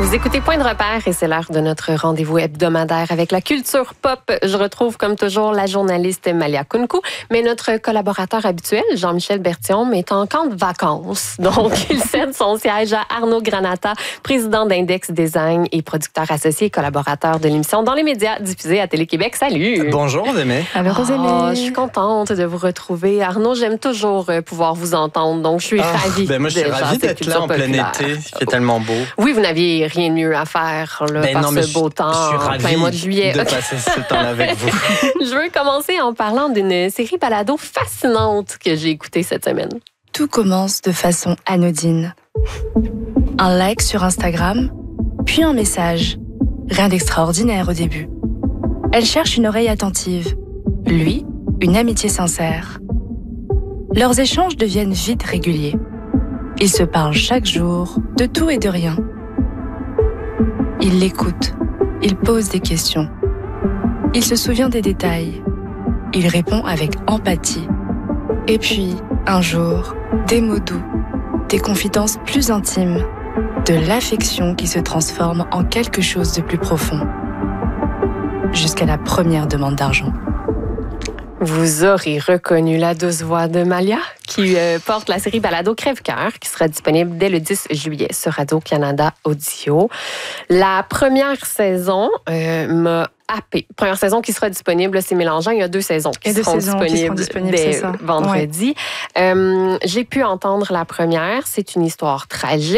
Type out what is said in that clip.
Vous écoutez Point de repère et c'est l'heure de notre rendez-vous hebdomadaire avec la culture pop. Je retrouve comme toujours la journaliste Malia Kounkou, mais notre collaborateur habituel, Jean-Michel Berthiaume, est en camp de vacances. Donc, il cède son siège à Arnaud Granata, président d'Index Design et producteur associé et collaborateur de l'émission Dans les médias diffusée à Télé-Québec. Salut! Bonjour, Rosemée. Alors, Rosemée. Je suis contente de vous retrouver. Arnaud, j'aime toujours pouvoir vous entendre, donc je suis ravie. Moi, je suis ravie d'être là en plein été. C'est tellement beau. Oui, vous n'aviez rien de mieux à faire là, par ce beau temps, je suis ravi plein mois de juillet. de passer ce temps avec vous. Je veux commencer en parlant d'une série balado fascinante que j'ai écoutée cette semaine. Tout commence de façon anodine. Un like sur Instagram, puis un message. Rien d'extraordinaire au début. Elle cherche une oreille attentive. Lui, une amitié sincère. Leurs échanges deviennent vite réguliers. Ils se parlent chaque jour, de tout et de rien. Il l'écoute. Il pose des questions. Il se souvient des détails. Il répond avec empathie. Et puis, un jour, des mots doux, des confidences plus intimes, de l'affection qui se transforme en quelque chose de plus profond. Jusqu'à la première demande d'argent. Vous aurez reconnu la douce voix de Malia, qui porte la série balado Crève-cœur, qui sera disponible dès le 10 juillet sur Radio-Canada Audio. La première saison m'a happée. Première saison qui sera disponible, c'est mélangeant. Il y a 2 saisons qui seront disponibles dès vendredi. Ouais. J'ai pu entendre la première. C'est une histoire tragique.